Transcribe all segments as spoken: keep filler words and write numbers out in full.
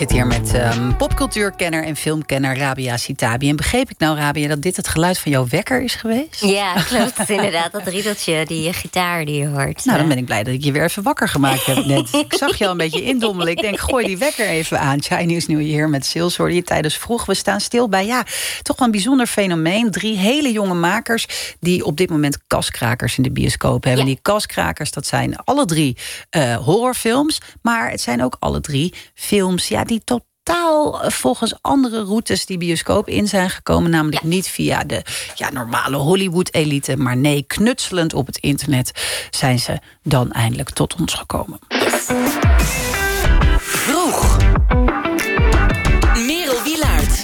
zit hier met um, popcultuurkenner en filmkenner Rabia Sitabi. En begreep ik nou, Rabia, dat dit het geluid van jouw wekker is geweest? Ja, klopt. Inderdaad, dat riedeltje, die gitaar die je hoort. Nou, dan ben ik blij dat ik je weer even wakker gemaakt heb net. Ik zag je al een beetje indommelen. Ik denk, gooi die wekker even aan. Chinese New Year met Sils hoorde je tijdens vroeg. We staan stil bij, ja, toch wel een bijzonder fenomeen. Drie hele jonge makers die op dit moment kaskrakers in de bioscoop hebben. Ja. Die kaskrakers, dat zijn alle drie uh, horrorfilms. Maar het zijn ook alle drie films ja, die totaal volgens andere routes die bioscoop in zijn gekomen. Namelijk ja. niet via de ja, normale Hollywood-elite. Maar nee, knutselend op het internet zijn ze dan eindelijk tot ons gekomen. Vroeg. Merel Wielaert.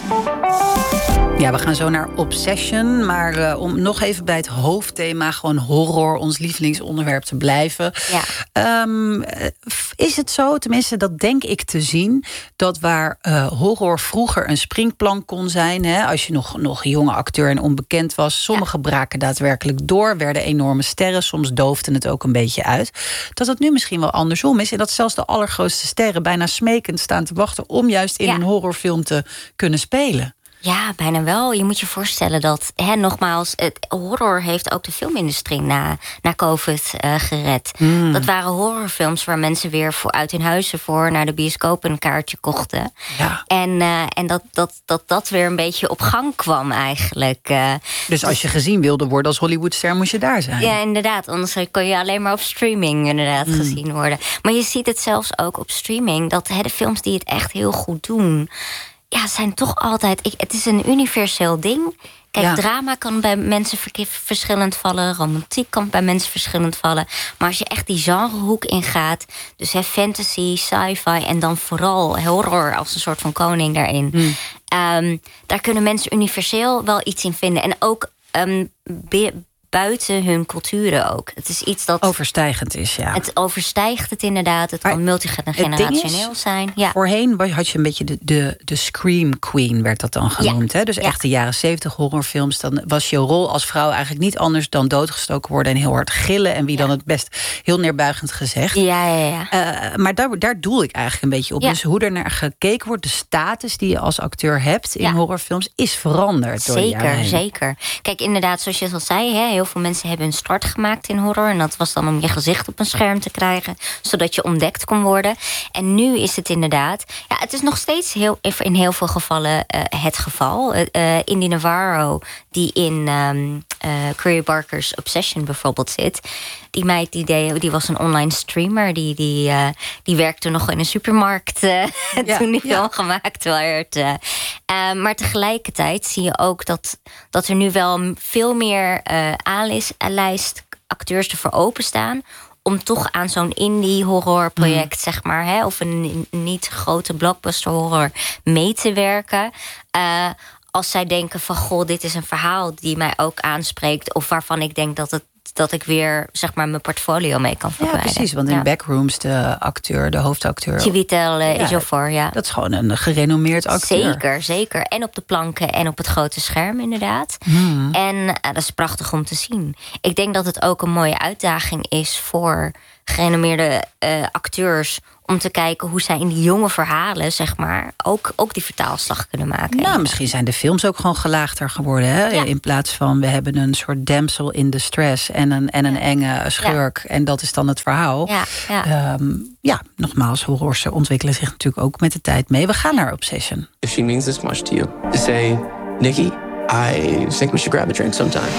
Ja, we gaan zo naar Obsession. Maar uh, om nog even bij het hoofdthema, gewoon horror, ons lievelingsonderwerp te blijven. Ja. Um, is het zo, tenminste dat denk ik te zien, dat waar uh, horror vroeger een springplank kon zijn, hè, als je nog, nog jonge acteur en onbekend was, sommigen ja. braken daadwerkelijk door, werden enorme sterren, soms doofden het ook een beetje uit. Dat het nu misschien wel andersom is en dat zelfs de allergrootste sterren bijna smekend staan te wachten om juist in ja. een horrorfilm te kunnen spelen. Ja, bijna wel. Je moet je voorstellen dat, hè, nogmaals, het horror heeft ook de filmindustrie na, na COVID uh, gered. Mm. Dat waren horrorfilms waar mensen weer voor uit hun huizen voor naar de bioscoop een kaartje kochten. Ja. En, uh, en dat, dat, dat dat weer een beetje op gang kwam eigenlijk. Uh, dus als je gezien wilde worden als Hollywoodster, moest je daar zijn. Ja, inderdaad. Anders kon je alleen maar op streaming inderdaad mm. gezien worden. Maar je ziet het zelfs ook op streaming, dat hè, de films die het echt heel goed doen, ja, zijn toch altijd. Ik, het is een universeel ding. Kijk, ja. drama kan bij mensen verschillend vallen. Romantiek kan bij mensen verschillend vallen. Maar als je echt die genrehoek ingaat, dus hè, fantasy, sci-fi en dan vooral horror als een soort van koning daarin. Mm. Um, daar kunnen mensen universeel wel iets in vinden. En ook um, be- buiten hun culturen ook. Het is iets dat overstijgend is, ja. Het overstijgt het inderdaad. Het maar kan multigenerationeel zijn. Ja. Voorheen had je een beetje de, de, de scream queen, werd dat dan genoemd. Ja. Hè? Dus ja. echt de jaren zeventig horrorfilms. Dan was je rol als vrouw eigenlijk niet anders dan doodgestoken worden en heel hard gillen. En wie ja. dan het best heel neerbuigend gezegd. Ja, ja, ja. Uh, maar daar, daar doel ik eigenlijk een beetje op. Ja. Dus hoe er naar gekeken wordt, de status die je als acteur hebt in ja. horrorfilms, is veranderd. Door zeker, zeker. Kijk, inderdaad, zoals je al zei, hè, heel veel mensen hebben een start gemaakt in horror. En dat was dan om je gezicht op een scherm te krijgen, zodat je ontdekt kon worden. En nu is het inderdaad, ja, het is nog steeds heel, in heel veel gevallen uh, het geval. Uh, Indy Navarro, die in um, uh, Curry Barker's Obsession bijvoorbeeld zit. Die meid die, deed, die was een online streamer. Die, die, uh, die werkte nog in een supermarkt uh, ja, toen die film ja. gemaakt werd. Uh, uh, maar tegelijkertijd zie je ook dat, dat er nu wel veel meer uh, aanlijst acteurs ervoor openstaan om toch aan zo'n indie horror project, mm. zeg maar, hè, of een niet grote blockbuster horror mee te werken. Uh, als zij denken van, goh, dit is een verhaal die mij ook aanspreekt, of waarvan ik denk dat het dat ik weer, zeg maar, mijn portfolio mee kan verbreiden. Ja, precies, want in ja. Backrooms, de acteur, de hoofdacteur, Chiwetel uh, Ejiofor, ja. Dat is gewoon een gerenommeerd acteur. Zeker, zeker. En op de planken en op het grote scherm, inderdaad. Hmm. En uh, dat is prachtig om te zien. Ik denk dat het ook een mooie uitdaging is voor gerenommeerde uh, acteurs om te kijken hoe zij in die jonge verhalen, zeg maar, ook, ook die vertaalslag kunnen maken. Nou, misschien zijn de films ook gewoon gelaagder geworden. Hè? Ja. In plaats van, we hebben een soort damsel in distress en een, en een ja. enge schurk. Ja. En dat is dan het verhaal. Ja, ja. Um, ja, nogmaals, horrors ontwikkelen zich natuurlijk ook met de tijd mee. We gaan naar Obsession. If she means this much to you, to say, Nikki, I think we should grab a drink sometime.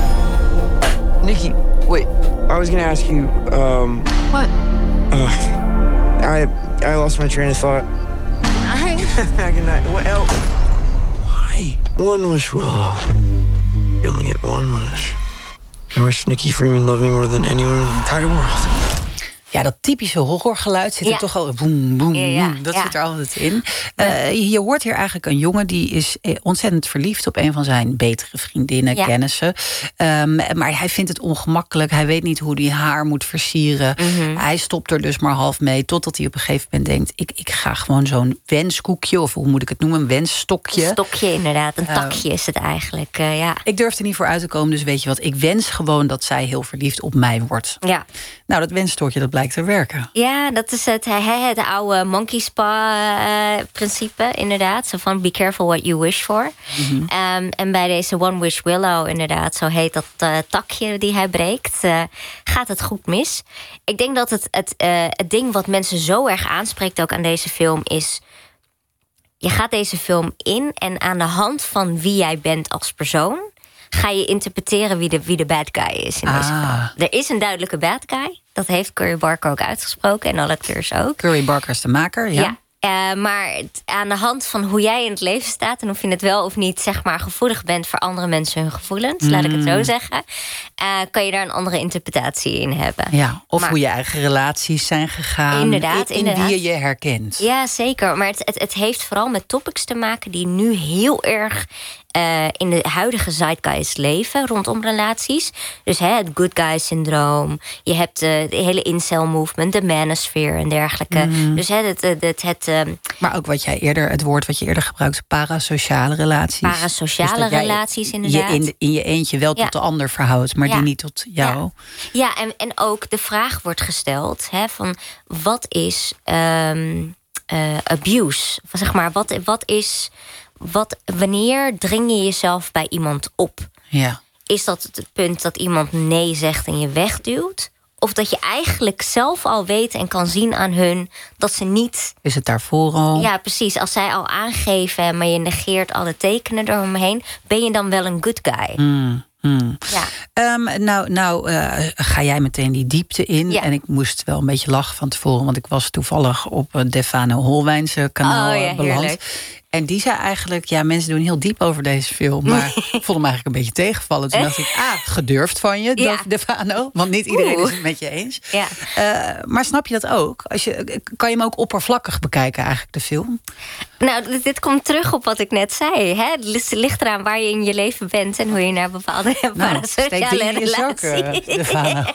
Nikki, wait. I was gonna ask you, um... What? Uh, I I lost my train of thought. I... Good night. What else? Why? One wish, well, you only get one wish. I wish Nikki Freeman loved me more than anyone in the entire world. Ja, dat typische horrorgeluid zit er ja. toch al boem, boem, ja, ja, boem. Dat ja. zit er altijd in. Uh, je hoort hier eigenlijk een jongen die is ontzettend verliefd op een van zijn betere vriendinnen, ja. kennissen. Um, maar hij vindt het ongemakkelijk. Hij weet niet hoe hij haar moet versieren. Mm-hmm. Hij stopt er dus maar half mee, totdat hij op een gegeven moment denkt, ik, ik ga gewoon zo'n wenskoekje, of hoe moet ik het noemen, een wensstokje. Een stokje, inderdaad. Een takje uh, is het eigenlijk, uh, ja. Ik durf er niet voor uit te komen, dus weet je wat, ik wens gewoon dat zij heel verliefd op mij wordt. Ja. Nou, dat wensstokje, dat blijft blijkt te werken. Ja, dat is het, het oude monkey spa uh, principe, inderdaad. Zo van, be careful what you wish for. Mm-hmm. Um, en bij deze One Wish Willow, inderdaad, zo heet dat uh, takje die hij breekt, uh, gaat het goed mis. Ik denk dat het, het, uh, het ding wat mensen zo erg aanspreekt ook aan deze film is, je gaat deze film in en aan de hand van wie jij bent als persoon ga je interpreteren wie de, wie de bad guy is in ah. deze film. Er is een duidelijke bad guy. Dat heeft Curry Barker ook uitgesproken en alle acteurs ook. Curry Barker is de maker, ja. ja. Uh, maar het, aan de hand van hoe jij in het leven staat en of je het wel of niet zeg maar gevoelig bent voor andere mensen hun gevoelens, mm. laat ik het zo zeggen, uh, kan je daar een andere interpretatie in hebben. Ja, of maar, hoe je eigen relaties zijn gegaan. Inderdaad, in, in inderdaad. wie je je herkent. Ja, zeker. Maar het, het, het heeft vooral met topics te maken die nu heel erg Uh, in de huidige zeitgeist leven rondom relaties. Dus hè, het good guy syndroom. Je hebt uh, de hele incel movement, de manosphere en dergelijke. Mm. Dus hè, het... het, het, het um, maar ook wat jij eerder, het woord wat je eerder gebruikt, parasociale relaties. Parasociale dus relaties, inderdaad. Je in, de, in je eentje wel tot ja. de ander verhoudt, maar ja. die niet tot jou. Ja, ja en, en ook de vraag wordt gesteld, hè, van wat is um, uh, abuse? Zeg maar, wat, wat is... Wat, wanneer dring je jezelf bij iemand op? Ja. Is dat het punt dat iemand nee zegt en je wegduwt? Of dat je eigenlijk zelf al weet en kan zien aan hun dat ze niet... Is het daarvoor al? Ja, precies. Als zij al aangeven, maar je negeert alle tekenen eromheen, ben je dan wel een good guy? Mm. Hmm. Ja. Um, nou, nou uh, ga jij meteen die diepte in. Ja. En ik moest wel een beetje lachen van tevoren, want ik was toevallig op uh, Defano Holwijns kanaal oh, ja, beland. Heerlijk. En die zei eigenlijk, ja, mensen doen heel diep over deze film, maar ik vond hem eigenlijk een beetje tegenvallen. Toen dacht ik, ah, gedurfd van je, ja. Defano. Want niet iedereen Oeh. is het met je eens. Ja. Uh, maar snap je dat ook? Als je, kan je hem ook oppervlakkig bekijken, eigenlijk, de film? Nou, dit komt terug op wat ik net zei. Hè? Het ligt eraan waar je in je leven bent en hoe je naar bepaalde nou, parasociale relaties... Defano.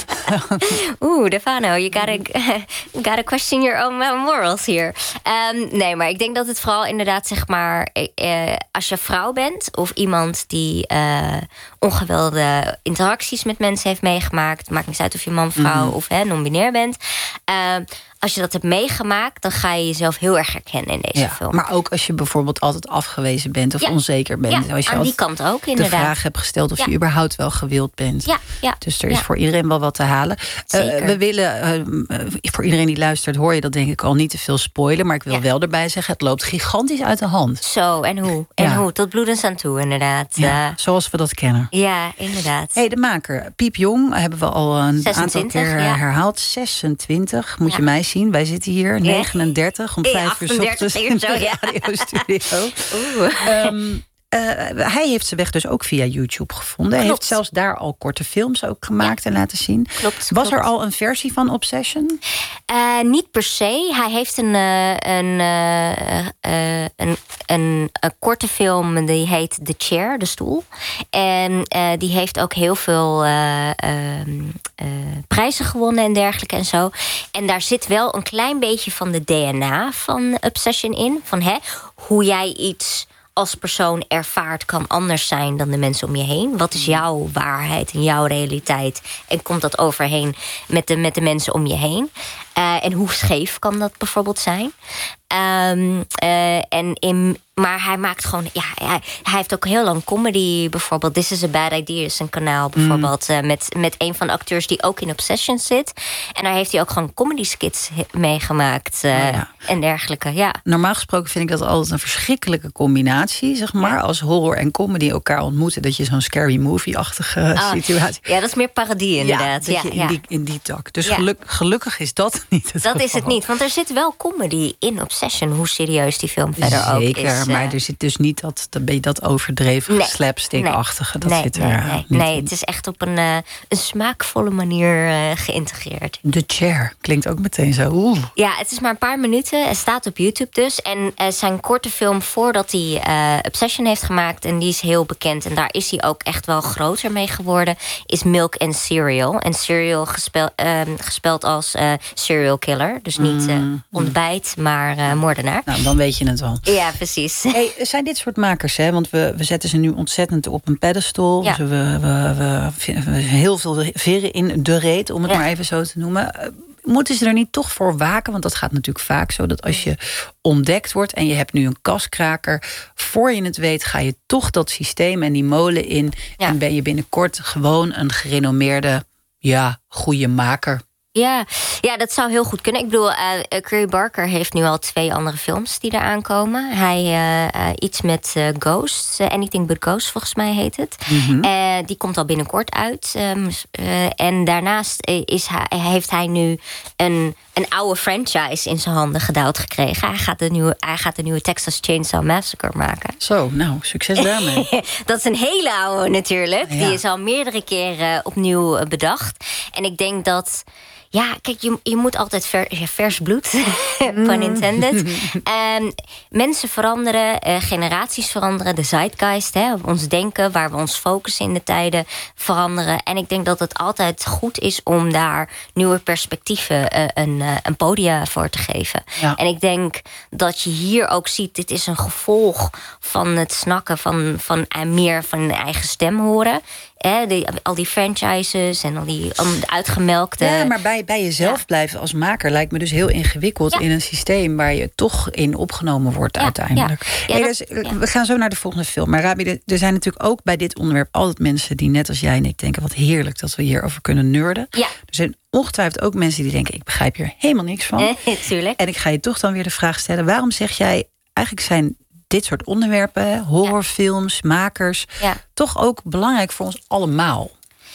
Oeh, Defano, you gotta, gotta question your own morals here. Um, nee, maar ik denk dat het vooral inderdaad, zeg maar, eh, als je vrouw bent of iemand die uh, ongewilde interacties met mensen heeft meegemaakt, maakt niet uit of je man, vrouw mm-hmm. of hè, non-binair bent. Uh, Als je dat hebt meegemaakt, dan ga je jezelf heel erg herkennen in deze ja, film. Maar ook als je bijvoorbeeld altijd afgewezen bent of ja. onzeker bent. Ja, als je aan die kant ook, inderdaad. De vraag hebt gesteld of ja. je überhaupt wel gewild bent. Ja, ja, dus er ja. is voor iedereen wel wat te halen. Uh, we willen, uh, voor iedereen die luistert, hoor je dat denk ik al niet te veel spoilen. Maar ik wil ja. wel erbij zeggen, het loopt gigantisch uit de hand. Zo, en hoe? En ja. hoe? Tot bloedens aan toe, inderdaad. Ja, uh, zoals we dat kennen. Ja, inderdaad. Hey, de maker, Piep Jong, hebben we al een zesentwintig, aantal keer ja. herhaald. zesentwintig, moet ja. je mij zien. Wij zitten hier. negenendertig om vijf uur 's ochtends in de ja. radiostudio. Um, uh, hij heeft zijn weg dus ook via YouTube gevonden. Hij heeft zelfs daar al korte films ook gemaakt ja. en laten zien. Klopt. Was klopt. er al een versie van Obsession? Uh, niet per se. Hij heeft een, uh, een, uh, uh, een, een, een korte film die heet The Chair, de stoel. En uh, die heeft ook heel veel uh, uh, uh, prijzen gewonnen en dergelijke en zo. En daar zit wel een klein beetje van de D N A van Obsession in. Van hè, hoe jij iets als persoon ervaart kan anders zijn dan de mensen om je heen. Wat is jouw waarheid en jouw realiteit? En komt dat overheen met de, met de mensen om je heen? Uh, en hoe scheef kan dat bijvoorbeeld zijn? Um, uh, en in, maar hij maakt gewoon... Ja, hij, hij heeft ook heel lang comedy. Bijvoorbeeld This is a Bad Idea is een kanaal. Bijvoorbeeld mm. uh, met, met een van de acteurs die ook in Obsession zit. En daar heeft hij ook gewoon comedy skits meegemaakt. Uh, oh ja. En dergelijke, ja. Normaal gesproken vind ik dat altijd een verschrikkelijke combinatie, zeg maar. Ja. Als horror en comedy elkaar ontmoeten. Dat je zo'n scary movie-achtige oh, situatie... Ja, dat is meer parodie inderdaad. Ja, ja, je in, ja. die, in die tak. Dus ja. geluk, gelukkig is dat niet het Dat geval. is het niet, want er zit wel comedy in Obsession. Hoe serieus die film verder Zeker, ook is. Zeker, maar er zit dus niet dat, dat, dat overdreven nee, slapstick-achtige. Dat nee, zit er nee, uh, nee, niet nee, in. het is echt op een, uh, een smaakvolle manier uh, geïntegreerd. The Chair klinkt ook meteen zo. Oeh. Ja, het is maar een paar minuten. Het staat op YouTube dus. En uh, zijn korte film voordat hij uh, Obsession heeft gemaakt, en die is heel bekend, en daar is hij ook echt wel groter mee geworden, is Milk and Cereal. En Cereal gespel, uh, gespeld als uh, serial killer. Dus niet uh, ontbijt, maar uh, moordenaar. Nou, dan weet je het wel. Ja, precies. Hey, zijn dit soort makers, hè? Want we, we zetten ze nu ontzettend op een pedestal. Ja. Dus we, we, we, we heel veel veren in de reet, om het ja. maar even zo te noemen. moeten ze er niet toch voor waken? Want dat gaat natuurlijk vaak zo, dat als je ontdekt wordt en je hebt nu een kaskraker, voor je het weet ga je toch dat systeem en die molen in. Ja. En ben je binnenkort gewoon een gerenommeerde, ja, goede maker. Ja, ja, dat zou heel goed kunnen. Ik bedoel, uh, Trey Parker heeft nu al twee andere films die eraan komen. Hij uh, uh, iets met uh, Ghosts, uh, Anything But Ghosts volgens mij heet het. Mm-hmm. Uh, die komt al binnenkort uit. Um, uh, en daarnaast is hij, heeft hij nu een, een oude franchise in zijn handen gedouwd gekregen. Hij gaat de nieuwe, hij gaat de nieuwe Texas Chainsaw Massacre maken. Zo, nou, succes daarmee. Dat is een hele oude natuurlijk. Ja. Die is al meerdere keren opnieuw bedacht. En ik denk dat... Ja, kijk, je, je moet altijd ver, ja, vers bloed, pun intended. Um, mensen veranderen, uh, generaties veranderen, de zeitgeist, hè, ons denken, waar we ons focussen in de tijden veranderen. En ik denk dat het altijd goed is om daar nieuwe perspectieven uh, een, uh, een podium voor te geven. Ja. En ik denk dat je hier ook ziet, dit is een gevolg van het snakken van, van uh, meer van een eigen stem horen. Eh, die, al die franchises en al die uitgemelkte... Ja, maar bij, bij jezelf ja. blijven als maker lijkt me dus heel ingewikkeld... Ja. in een systeem waar je toch in opgenomen wordt ja. uiteindelijk. Ja. Ja, hey, dus, ja. We gaan zo naar de volgende film. Maar Rabi, er zijn natuurlijk ook bij dit onderwerp altijd mensen... die net als jij en ik denken, wat heerlijk dat we hierover kunnen nerden. Ja. Er zijn ongetwijfeld ook mensen die denken... ik begrijp hier helemaal niks van. Eh, tuurlijk. En ik ga je toch dan weer de vraag stellen... waarom zeg jij, eigenlijk zijn... dit soort onderwerpen, horrorfilms, ja. makers... Ja. toch ook belangrijk voor ons allemaal?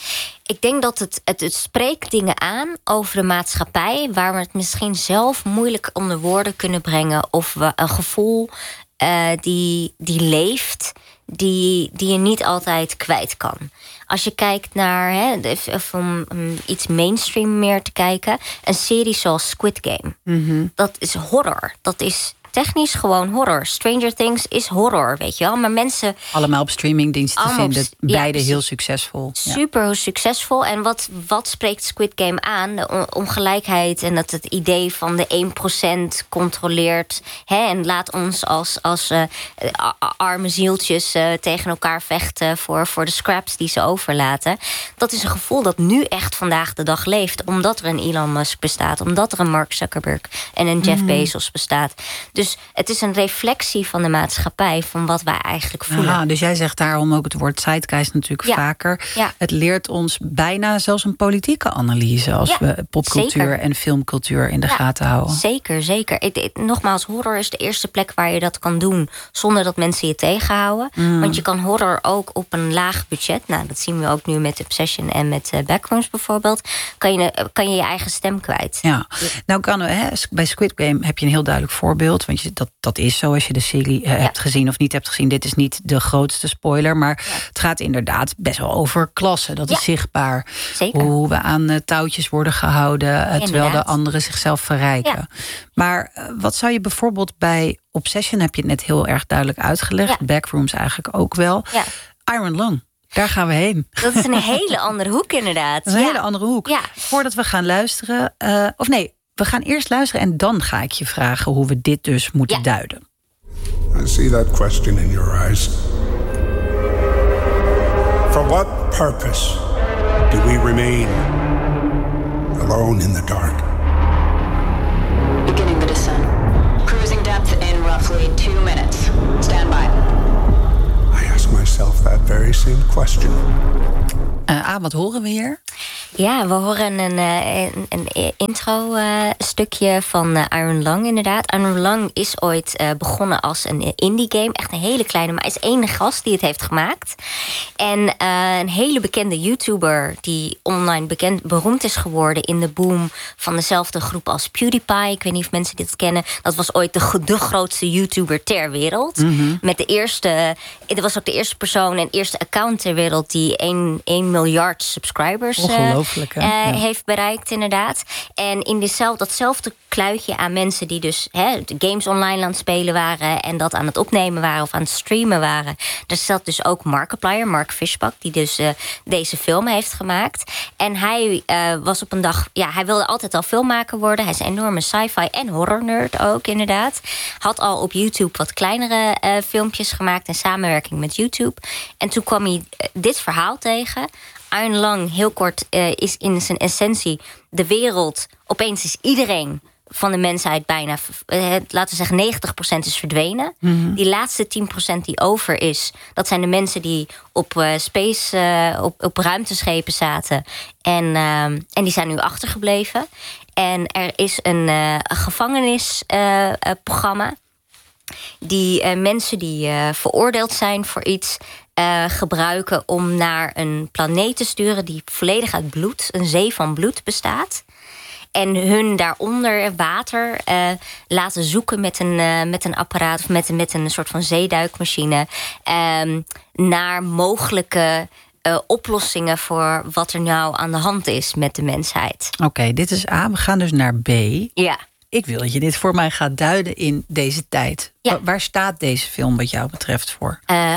Ik denk dat het, het, het spreekt dingen aan over de maatschappij... waar we het misschien zelf moeilijk onder woorden kunnen brengen... of we een gevoel uh, die, die leeft... Die, die je niet altijd kwijt kan. Als je kijkt naar, hè, om um, iets mainstream meer te kijken... een serie zoals Squid Game. Mm-hmm. Dat is horror. Dat is... technisch gewoon horror. Stranger Things is horror, weet je wel. Maar mensen... allemaal op streamingdiensten vinden beide ja, heel succesvol. Super ja. succesvol. En wat, wat spreekt Squid Game aan? De ongelijkheid en dat het idee van de één procent controleert. Hè, en laat ons als, als uh, arme zieltjes uh, tegen elkaar vechten... Voor, voor de scraps die ze overlaten. Dat is een gevoel dat nu echt vandaag de dag leeft. Omdat er een Elon Musk bestaat. Omdat er een Mark Zuckerberg en een Jeff mm. Bezos bestaat. Dus Dus het is een reflectie van de maatschappij... van wat wij eigenlijk voelen. Aha, dus jij zegt daarom ook het woord zeitgeist natuurlijk ja. vaker. Ja. Het leert ons bijna zelfs een politieke analyse... als ja, we popcultuur zeker. en filmcultuur in de ja, gaten houden. Zeker, zeker. Het, het, nogmaals, horror is de eerste plek waar je dat kan doen... zonder dat mensen je tegenhouden. Mm. Want je kan horror ook op een laag budget... nou, dat zien we ook nu met Obsession en met uh, Backrooms bijvoorbeeld... Kan je, kan je je eigen stem kwijt. Ja. Nou, kan, hè, bij Squid Game heb je een heel duidelijk voorbeeld... want je, dat, dat is zo als je de serie uh, ja. hebt gezien of niet hebt gezien. Dit is niet de grootste spoiler, maar ja. het gaat inderdaad best wel over klassen. Dat ja. is zichtbaar. Zeker. Hoe we aan uh, touwtjes worden gehouden... Uh, terwijl inderdaad. de anderen zichzelf verrijken. Ja. Maar uh, wat zou je bijvoorbeeld bij Obsession... heb je het net heel erg duidelijk uitgelegd. Ja. Backrooms eigenlijk ook wel. Ja. Iron Lung. Daar gaan we heen. Dat is een hele andere hoek inderdaad. Dat is een ja. hele andere hoek. Ja. Voordat we gaan luisteren... Uh, of nee... We gaan eerst luisteren en dan ga ik je vragen hoe we dit dus moeten ja. duiden. I see that question in your eyes. For what purpose do we remain alone in the dark? Beginning the descent. Cruising depth in roughly two minutes. Stand by. I ask myself that very same question. Uh, ah, wat horen we hier? Ja, we horen een, een, een intro-stukje uh, van uh, Iron Lung inderdaad. Iron Lung is ooit uh, begonnen als een indie-game. Echt een hele kleine, maar is één gast die het heeft gemaakt. En uh, een hele bekende YouTuber die online bekend, beroemd is geworden... in de boom van dezelfde groep als PewDiePie. Ik weet niet of mensen dit kennen. Dat was ooit de, de grootste YouTuber ter wereld. Mm-hmm. Met de eerste... Dat was ook de eerste persoon en eerste account ter wereld... die één miljard subscribers... Uh, Uh, ja. heeft bereikt, inderdaad. En in dezelfde, datzelfde kluitje aan mensen die dus he, games online aan het spelen waren... en dat aan het opnemen waren of aan het streamen waren... daar zat dus ook Markiplier, Mark Fishbach... die dus uh, deze film heeft gemaakt. En hij uh, was op een dag... ja, hij wilde altijd al filmmaker worden. Hij is een enorme sci-fi en horror nerd ook, inderdaad. Had al op YouTube wat kleinere uh, filmpjes gemaakt... in samenwerking met YouTube. En toen kwam hij uh, dit verhaal tegen... Iron Lung, heel kort, uh, is in zijn essentie de wereld. Opeens is iedereen van de mensheid bijna, uh, laten we zeggen, negentig procent is verdwenen. Mm-hmm. Die laatste tien procent die over is, dat zijn de mensen die op uh, space, uh, op, op ruimteschepen zaten. En, uh, en die zijn nu achtergebleven. En er is een, uh, een gevangenisprogramma. Uh, die uh, mensen die uh, veroordeeld zijn voor iets Uh, gebruiken om naar een planeet te sturen die volledig uit bloed, een zee van bloed bestaat. En hun daaronder water uh, laten zoeken met een, uh, met een apparaat of met, met een soort van zeeduikmachine uh, naar mogelijke uh, oplossingen voor wat er nou aan de hand is met de mensheid. Oké, okay, dit is A. We gaan dus naar B. Ja. Ik wil dat je dit voor mij gaat duiden in deze tijd. Ja. Waar, waar staat deze film wat jou betreft voor? Uh,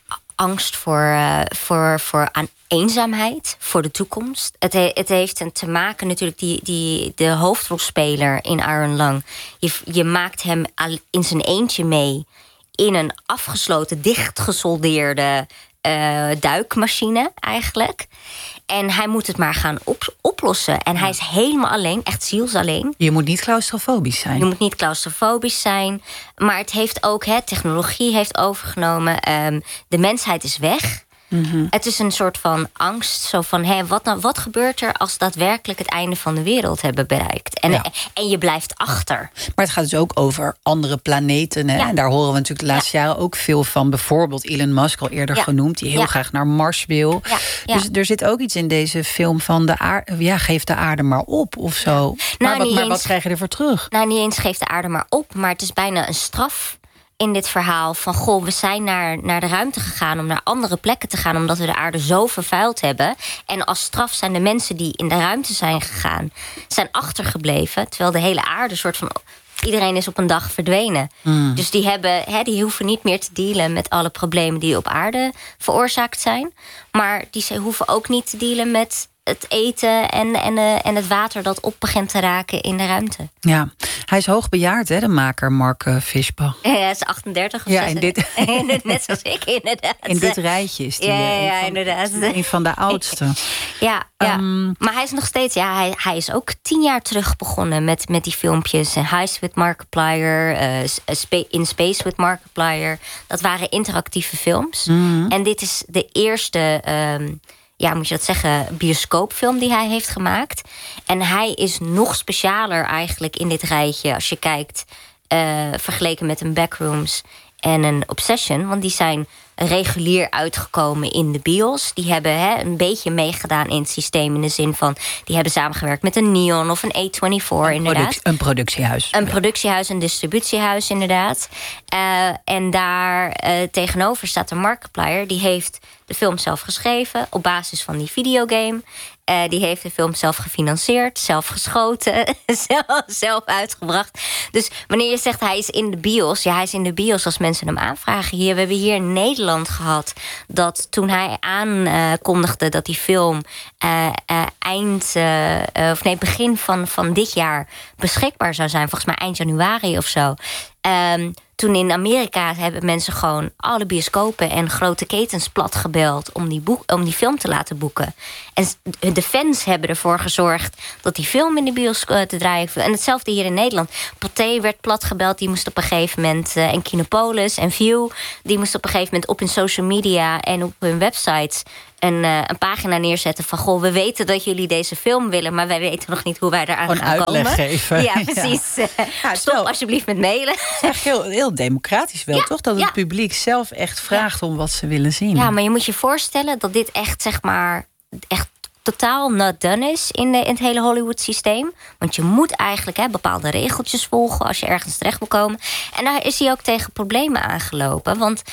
angst voor, uh, voor, voor aan eenzaamheid, voor de toekomst. Het, he, het heeft te maken natuurlijk, die, die, de hoofdrolspeler in Iron Lung. Je, je maakt hem in zijn eentje mee in een afgesloten, dichtgesoldeerde uh, duikmachine eigenlijk. En hij moet het maar gaan op, oplossen. En ja. hij is helemaal alleen, echt zielsalleen. Je moet niet claustrofobisch zijn. Je moet niet claustrofobisch zijn. Maar het heeft ook, hè, technologie heeft overgenomen. Um, de mensheid is weg. Mm-hmm. Het is een soort van angst. Zo van, hé, wat, nou, wat gebeurt er als daadwerkelijk het einde van de wereld hebben bereikt? En, ja. en je blijft achter. Maar het gaat dus ook over andere planeten. Hè? Ja. En daar horen we natuurlijk de laatste ja. jaren ook veel van. Bijvoorbeeld Elon Musk, al eerder ja. genoemd, die heel ja. graag naar Mars wil. Ja. Ja. Dus er zit ook iets in deze film van de aarde. Ja, geef de aarde maar op of zo. Nou, maar wat, maar eens, wat krijg je ervoor terug? Nou, niet eens geef de aarde maar op, maar het is bijna een straf in dit verhaal van, goh, we zijn naar, naar de ruimte gegaan om naar andere plekken te gaan, omdat we de aarde zo vervuild hebben. En als straf zijn de mensen die in de ruimte zijn gegaan, zijn achtergebleven, terwijl de hele aarde soort van, iedereen is op een dag verdwenen. Mm. Dus die, hebben, he, die hoeven niet meer te dealen met alle problemen die op aarde veroorzaakt zijn. Maar die hoeven ook niet te dealen met het eten en, en, uh, en het water dat op begint te raken in de ruimte. Ja, hij is hoogbejaard, hè, de maker Mark uh, Fischbach. Ja, hij is achtendertig of ja, in dit... Net zoals ik, inderdaad. In dit rijtje is die ja, ja, ja, een, van, inderdaad. een van de oudste. Ja, ja. Um, maar hij is nog steeds, ja, hij, hij is ook tien jaar terug begonnen met, met die filmpjes. Heist with Markiplier, uh, Sp- In Space with Markiplier. Dat waren interactieve films. Mm-hmm. En dit is de eerste, um, ja, moet je dat zeggen, bioscoopfilm die hij heeft gemaakt. En hij is nog specialer eigenlijk in dit rijtje als je kijkt, uh, vergeleken met een Backrooms en een Obsession. Want die zijn regulier uitgekomen in de bios. Die hebben hè, een beetje meegedaan in het systeem, in de zin van, die hebben samengewerkt met een Neon of een A vierentwintig, een inderdaad. Produc- een productiehuis. Een productiehuis, een distributiehuis, inderdaad. Uh, en daar uh, tegenover staat een Markiplier. Die heeft de film zelf geschreven op basis van die videogame. Uh, die heeft de film zelf gefinancierd, zelf geschoten, zelf, zelf uitgebracht. Dus wanneer je zegt hij is in de bios, ja, hij is in de bios als mensen hem aanvragen. Hier, we hebben hier in Nederland gehad dat toen hij aankondigde uh, dat die film uh, uh, eind, uh, uh, of nee, begin van, van dit jaar beschikbaar zou zijn, volgens mij eind januari of zo. Um, Toen in Amerika hebben mensen gewoon alle bioscopen en grote ketens platgebeld om die, boek, om die film te laten boeken. En de fans hebben ervoor gezorgd dat die film in de bios uh, te draaien. En hetzelfde hier in Nederland. Pathé werd platgebeld, die moest op een gegeven moment, uh, en Kinopolis en View, die moest op een gegeven moment op hun social media en op hun websites een, uh, een pagina neerzetten van, goh, we weten dat jullie deze film willen, maar wij weten nog niet hoe wij eraan Gewoon gaan uitleg komen. Geven. Ja, precies. Ja. Ja, stop wel, alsjeblieft met mailen. Het is echt heel, heel democratisch wel, ja, toch? Dat het ja. publiek zelf echt vraagt ja. om wat ze willen zien. Ja, maar je moet je voorstellen dat dit echt, zeg maar, echt totaal not done is in, de, in het hele Hollywood-systeem. Want je moet eigenlijk hè, bepaalde regeltjes volgen als je ergens terecht wil komen. En daar is hij ook tegen problemen aangelopen. Want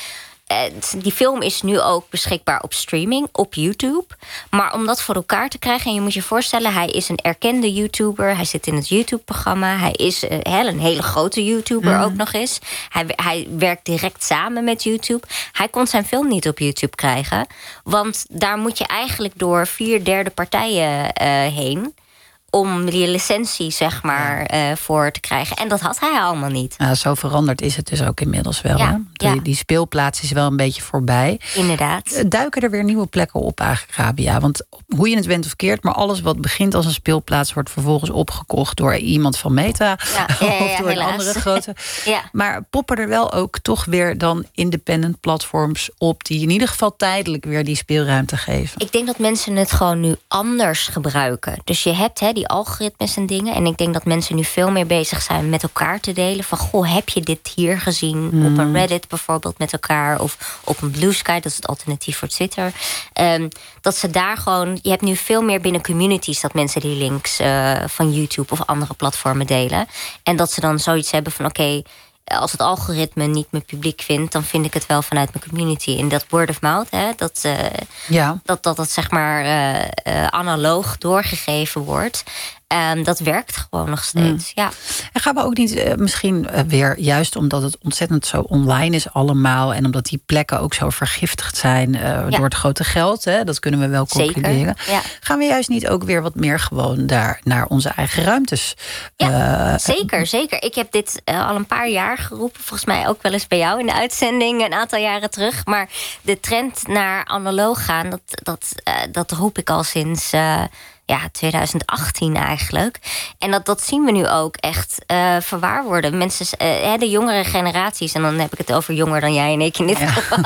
die film is nu ook beschikbaar op streaming, op YouTube. Maar om dat voor elkaar te krijgen, en je moet je voorstellen, hij is een erkende YouTuber. Hij zit in het YouTube-programma. Hij is uh, een hele grote YouTuber mm. ook nog eens. Hij, hij werkt direct samen met YouTube. Hij kon zijn film niet op YouTube krijgen. Want daar moet je eigenlijk door vier derde partijen uh, heen om die licentie, zeg maar, uh, voor te krijgen. En dat had hij allemaal niet. Nou, zo veranderd is het dus ook inmiddels wel. Ja, hè? Die, ja. die speelplaats is wel een beetje voorbij. Inderdaad. Duiken er weer nieuwe plekken op eigenlijk, Rabia? Want hoe je het went of keert, maar alles wat begint als een speelplaats wordt vervolgens opgekocht door iemand van Meta. Ja, ja, ja, of door helaas. een andere grote. Ja. Maar poppen er wel ook toch weer dan independent platforms op die in ieder geval tijdelijk weer die speelruimte geven? Ik denk dat mensen het gewoon nu anders gebruiken. Dus je hebt hè, die algoritmes en dingen. En ik denk dat mensen nu veel meer bezig zijn met elkaar te delen. Van, goh, heb je dit hier gezien? Mm. Op een Reddit bijvoorbeeld met elkaar. Of op een Blue Sky, dat is het alternatief voor Twitter. Um, dat ze daar gewoon... Je hebt nu veel meer binnen communities dat mensen die links uh, van YouTube of andere platformen delen. En dat ze dan zoiets hebben van, oké... Okay, als het algoritme niet mijn publiek vindt, dan vind ik het wel vanuit mijn community. En dat word of mouth, hè, dat, uh, ja. dat, dat dat zeg maar uh, uh, analoog doorgegeven wordt. Um, dat werkt gewoon nog steeds, mm. ja. En gaan we ook niet uh, misschien uh, weer, juist omdat het ontzettend zo online is allemaal, en omdat die plekken ook zo vergiftigd zijn uh, ja. door het grote geld, hè, dat kunnen we wel concluderen. Ja. Gaan we juist niet ook weer wat meer gewoon daar naar onze eigen ruimtes? Ja, uh, zeker, zeker. Ik heb dit uh, al een paar jaar geroepen, volgens mij ook wel eens bij jou in de uitzending een aantal jaren terug. Maar de trend naar analoog gaan, dat, dat, uh, dat roep ik al sinds... Uh, Ja, twintig achttien eigenlijk. En dat, dat zien we nu ook echt uh, verwaar worden. Mensen, uh, de jongere generaties, en dan heb ik het over jonger dan jij en ik in dit ja. geval.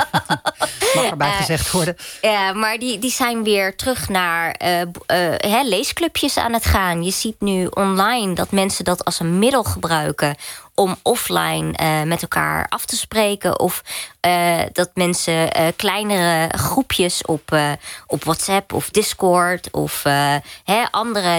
Mag erbij uh, gezegd worden. Ja, uh, maar die, die zijn weer terug naar uh, uh, hè, leesclubjes aan het gaan. Je ziet nu online dat mensen dat als een middel gebruiken om offline uh, met elkaar af te spreken. Of uh, dat mensen uh, kleinere groepjes op, uh, op WhatsApp of Discord of uh, hè, andere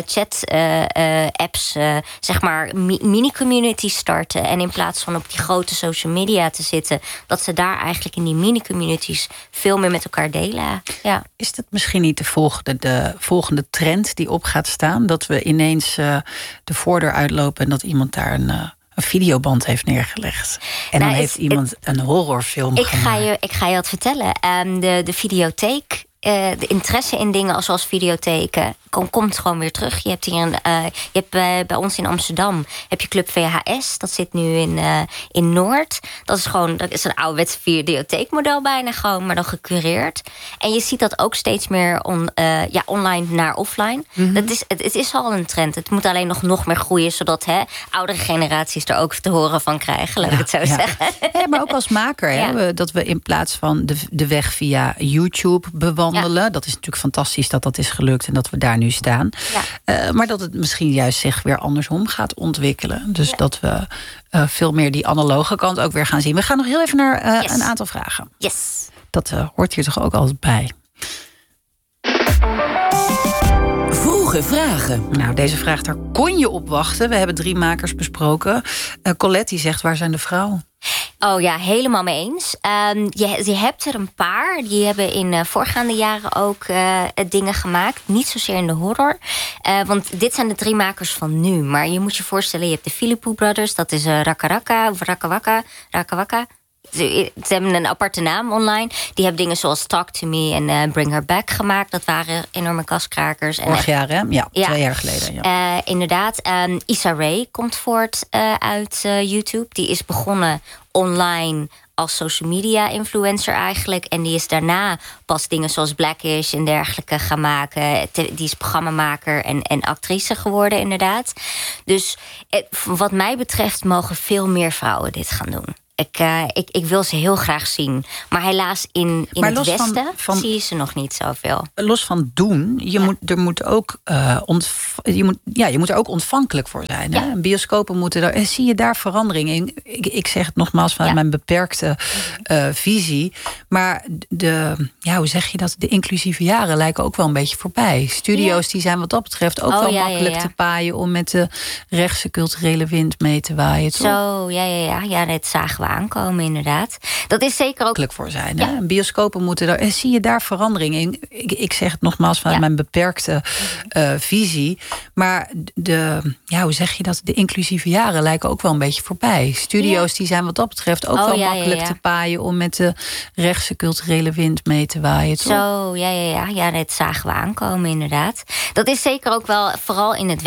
chat-apps, uh, uh, zeg maar, mi- mini-communities starten. En in plaats van op die grote social media te zitten, dat ze daar eigenlijk in die mini-communities veel meer met elkaar delen. Ja. Is dat misschien niet de volgende, de volgende trend die op gaat staan? Dat we ineens uh, de voordeur uitlopen en dat iemand daar een... Uh... een videoband heeft neergelegd. En nou, dan heeft het, iemand het, een horrorfilm ik gemaakt. Ga je, ik ga je wat vertellen. Um, de, de videotheek, uh, de interesse in dingen zoals videotheken... Kom, komt gewoon weer terug. Je hebt hier een, uh, je hebt bij, bij ons in Amsterdam heb je Club V H S. Dat zit nu in, uh, in Noord. Dat is gewoon, dat is een ouderwets videotheekmodel bijna gewoon, maar dan gecureerd. En je ziet dat ook steeds meer on, uh, ja, online naar offline. Mm-hmm. Dat is, het, het is al een trend. Het moet alleen nog, nog meer groeien, zodat hè, oudere generaties er ook te horen van krijgen. Laat ja, ik het zo ja. zeggen. Ja, maar ook als maker. Ja. Hè, dat we in plaats van de, de weg via YouTube bewandelen. Ja. Dat is natuurlijk fantastisch dat dat is gelukt en dat we daar nu staan. Ja. Uh, maar dat het misschien juist zich weer andersom gaat ontwikkelen. Dus ja. dat we uh, veel meer die analoge kant ook weer gaan zien. We gaan nog heel even naar uh, yes. een aantal vragen. Yes. Dat uh, hoort hier toch ook altijd bij. Vroege vragen. Nou, deze vraag, daar kon je op wachten. We hebben drie makers besproken. Uh, Colette die zegt, waar zijn de vrouwen? Oh ja, helemaal mee eens. Um, je, je hebt er een paar. Die hebben in uh, voorgaande jaren ook uh, dingen gemaakt. Niet zozeer in de horror. Uh, want dit zijn de drie makers van nu. Maar je moet je voorstellen, je hebt de Philippou Brothers. Dat is uh, Raka Raka of Raka Waka. Raka Waka. Ze, ze hebben een aparte naam online. Die hebben dingen zoals Talk to Me en uh, Bring Her Back gemaakt. Dat waren enorme kaskrakers. Vorig jaar, hè? Ja, ja, twee jaar geleden. Ja. Uh, inderdaad. Um, Issa Rae komt voort uh, uit uh, YouTube. Die is begonnen online als social media influencer eigenlijk. En die is daarna pas dingen zoals Blackish en dergelijke gaan maken. Die is programmamaker en, en actrice geworden inderdaad. Dus wat mij betreft mogen veel meer vrouwen dit gaan doen. Ik, uh, ik, ik wil ze heel graag zien. Maar helaas in, in het westen van, van, zie je ze nog niet zoveel. Los van doen, je, ja. moet, er moet ook, uh, ontv- je, moet, ja, je moet er ook ontvankelijk voor zijn. Ja. Hè? Bioscopen moeten er. En zie je daar verandering in? Ik, ik zeg het nogmaals vanuit ja. mijn beperkte uh, visie. Maar de, ja, hoe zeg je dat? De inclusieve jaren lijken ook wel een beetje voorbij. Studio's ja. die zijn wat dat betreft ook oh, wel ja, makkelijk ja, ja. te paaien om met de rechtse culturele wind mee te waaien. Toch? Zo, ja, ja, ja. Ja, dat zagen we aankomen, inderdaad. Dat is zeker ook voor zijn. Ja. Bioscopen moeten er. En zie je daar verandering in? Ik, ik zeg het nogmaals vanuit ja. mijn beperkte uh, visie. Maar de, ja, hoe zeg je dat? De inclusieve jaren lijken ook wel een beetje voorbij. Studio's ja. die zijn wat dat betreft ook oh, wel ja, makkelijk ja, ja. te paaien om met de rechtse culturele wind mee te waaien. Toch? Zo, ja, ja, ja. Ja, dat zagen we aankomen, inderdaad. Dat is zeker ook wel, vooral in het